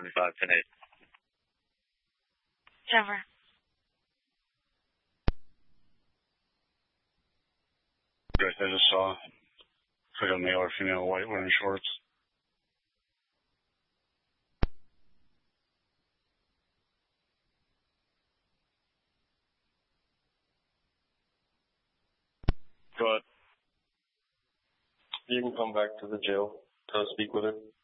75 10 8. Denver. Good. I just saw like a male or female white wearing shorts. But you can come back to the jail to speak with her.